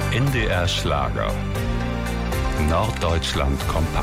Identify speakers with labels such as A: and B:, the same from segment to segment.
A: NDR Schlager. Norddeutschland kompakt.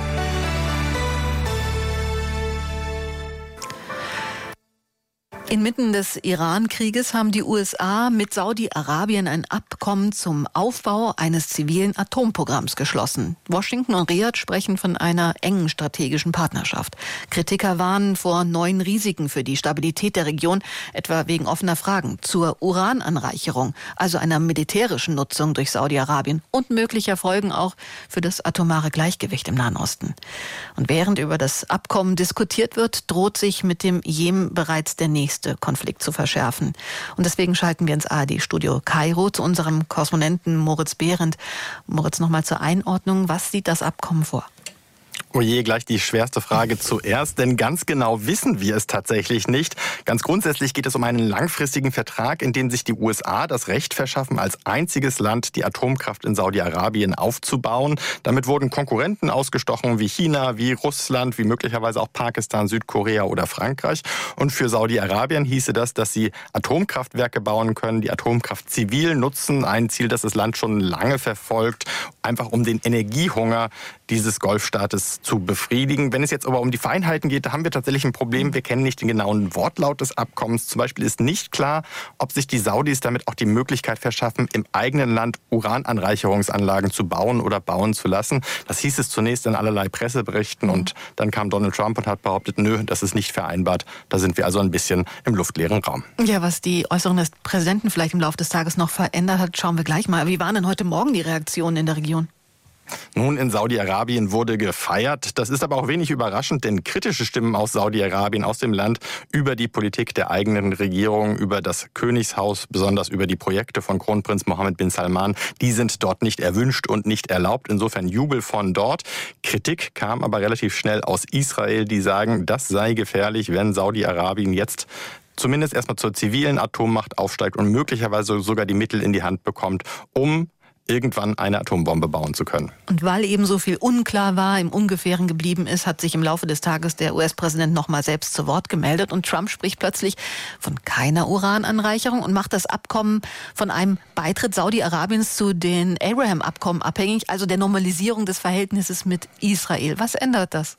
B: Inmitten des Iran-Krieges haben die USA mit Saudi-Arabien ein Abkommen zum Aufbau eines zivilen Atomprogramms geschlossen. Washington und Riad sprechen von einer engen strategischen Partnerschaft. Kritiker warnen vor neuen Risiken für die Stabilität der Region, etwa wegen offener Fragen zur Urananreicherung, also einer militärischen Nutzung durch Saudi-Arabien und möglicher Folgen auch für das atomare Gleichgewicht im Nahen Osten. Und während über das Abkommen diskutiert wird, droht sich mit dem Jemen bereits der nächste Konflikt zu verschärfen. Und deswegen schalten wir ins ARD-Studio Kairo zu unserem Korrespondenten Moritz Behrendt. Moritz, nochmal zur Einordnung. Was sieht das Abkommen vor?
C: Oh je, gleich die schwerste Frage zuerst, denn ganz genau wissen wir es tatsächlich nicht. Ganz grundsätzlich geht es um einen langfristigen Vertrag, in dem sich die USA das Recht verschaffen, als einziges Land die Atomkraft in Saudi-Arabien aufzubauen. Damit wurden Konkurrenten ausgestochen wie China, wie Russland, wie möglicherweise auch Pakistan, Südkorea oder Frankreich. Und für Saudi-Arabien hieße das, dass sie Atomkraftwerke bauen können, die Atomkraft zivil nutzen. Ein Ziel, das das Land schon lange verfolgt, einfach um den Energiehunger dieses Golfstaates zu befriedigen. Wenn es jetzt aber um die Feinheiten geht, da haben wir tatsächlich ein Problem. Wir kennen nicht den genauen Wortlaut des Abkommens. Zum Beispiel ist nicht klar, ob sich die Saudis damit auch die Möglichkeit verschaffen, im eigenen Land Urananreicherungsanlagen zu bauen oder bauen zu lassen. Das hieß es zunächst in allerlei Presseberichten und dann kam Donald Trump und hat behauptet, nö, das ist nicht vereinbart. Da sind wir also ein bisschen im luftleeren Raum.
B: Ja, was die Äußerungen des Präsidenten vielleicht im Laufe des Tages noch verändert hat, schauen wir gleich mal. Wie waren denn heute Morgen die Reaktionen in der Region?
C: Nun, in Saudi-Arabien wurde gefeiert. Das ist aber auch wenig überraschend, denn kritische Stimmen aus Saudi-Arabien, aus dem Land, über die Politik der eigenen Regierung, über das Königshaus, besonders über die Projekte von Kronprinz Mohammed bin Salman, die sind dort nicht erwünscht und nicht erlaubt. Insofern Jubel von dort. Kritik kam aber relativ schnell aus Israel, die sagen, das sei gefährlich, wenn Saudi-Arabien jetzt zumindest erstmal zur zivilen Atommacht aufsteigt und möglicherweise sogar die Mittel in die Hand bekommt, um irgendwann eine Atombombe bauen zu können.
B: Und weil eben so viel unklar war, im Ungefähren geblieben ist, hat sich im Laufe des Tages der US-Präsident nochmal selbst zu Wort gemeldet. Und Trump spricht plötzlich von keiner Urananreicherung und macht das Abkommen von einem Beitritt Saudi-Arabiens zu den Abraham-Abkommen abhängig, also der Normalisierung des Verhältnisses mit Israel. Was ändert das?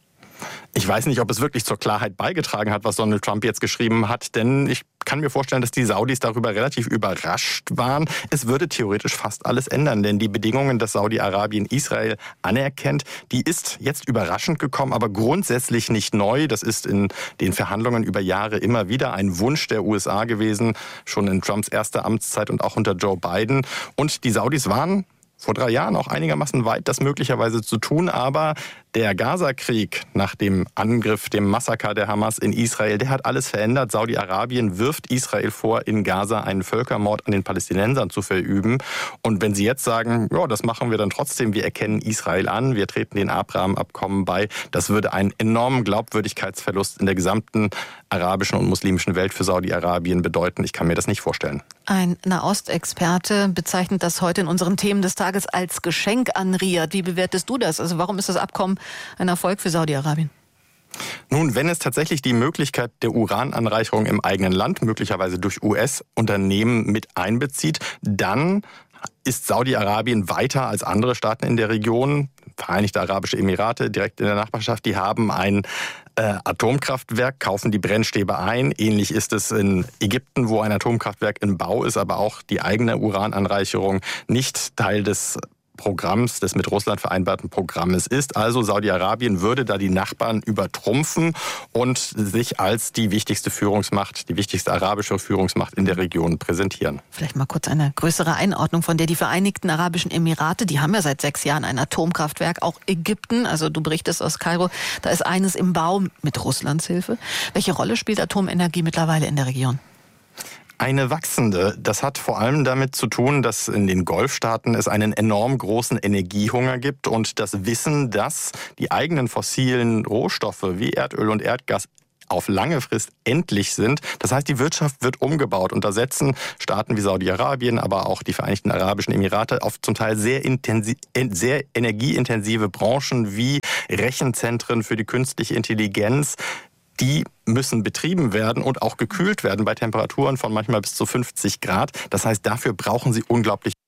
C: Ich weiß nicht, ob es wirklich zur Klarheit beigetragen hat, was Donald Trump jetzt geschrieben hat, denn ich kann mir vorstellen, dass die Saudis darüber relativ überrascht waren. Es würde theoretisch fast alles ändern, denn die Bedingungen, dass Saudi-Arabien Israel anerkennt, die ist jetzt überraschend gekommen, aber grundsätzlich nicht neu. Das ist in den Verhandlungen über Jahre immer wieder ein Wunsch der USA gewesen, schon in Trumps erster Amtszeit und auch unter Joe Biden. Und die Saudis waren vor 3 Jahren auch einigermaßen weit, das möglicherweise zu tun, aber der Gaza-Krieg nach dem Angriff, dem Massaker der Hamas in Israel, der hat alles verändert. Saudi-Arabien wirft Israel vor, in Gaza einen Völkermord an den Palästinensern zu verüben. Und wenn sie jetzt sagen, ja, das machen wir dann trotzdem, wir erkennen Israel an, wir treten den Abraham-Abkommen bei, das würde einen enormen Glaubwürdigkeitsverlust in der gesamten arabischen und muslimischen Welt für Saudi-Arabien bedeuten. Ich kann mir das nicht vorstellen.
B: Ein Nahostexperte bezeichnet das heute in unseren Themen des Tages als Geschenk an Riad. Wie bewertest du das? Also warum ist das Abkommen ein Erfolg für Saudi-Arabien?
C: Nun, wenn es tatsächlich die Möglichkeit der Urananreicherung im eigenen Land, möglicherweise durch US-Unternehmen mit einbezieht, dann ist Saudi-Arabien weiter als andere Staaten in der Region. Vereinigte Arabische Emirate direkt in der Nachbarschaft, die haben ein Atomkraftwerk, kaufen die Brennstäbe ein. Ähnlich ist es in Ägypten, wo ein Atomkraftwerk im Bau ist, aber auch die eigene Urananreicherung nicht Teil des Programms, des mit Russland vereinbarten Programmes ist. Also Saudi-Arabien würde da die Nachbarn übertrumpfen und sich als die wichtigste Führungsmacht, die wichtigste arabische Führungsmacht in der Region präsentieren.
B: Vielleicht mal kurz eine größere Einordnung von der. Die Vereinigten Arabischen Emirate, die haben ja seit 6 Jahren ein Atomkraftwerk. Auch Ägypten, also du berichtest aus Kairo, da ist eines im Bau mit Russlands Hilfe. Welche Rolle spielt Atomenergie mittlerweile in der Region?
C: Eine wachsende. Das hat vor allem damit zu tun, dass in den Golfstaaten es einen enorm großen Energiehunger gibt und das Wissen, dass die eigenen fossilen Rohstoffe wie Erdöl und Erdgas auf lange Frist endlich sind. Das heißt, die Wirtschaft wird umgebaut und da setzen Staaten wie Saudi-Arabien, aber auch die Vereinigten Arabischen Emirate auf zum Teil sehr energieintensive Branchen wie Rechenzentren für die künstliche Intelligenz. Die müssen betrieben werden und auch gekühlt werden bei Temperaturen von manchmal bis zu 50 Grad. Das heißt, dafür brauchen sie unglaublich